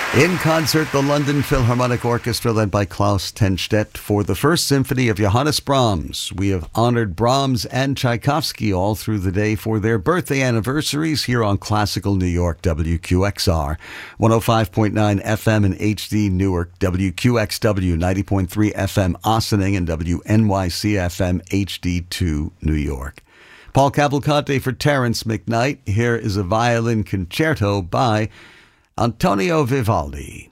In concert, the London Philharmonic Orchestra, led by Klaus Tenstedt, for the First Symphony of Johannes Brahms. We have honored Brahms and Tchaikovsky all through the day for their birthday anniversaries here on Classical New York, WQXR, 105.9 FM in HD Newark, WQXW, 90.3 FM Ossining, and WNYC FM HD2 New York. Paul Cavalcante for Terence McKnight. Here is a violin concerto by Antonio Vivaldi.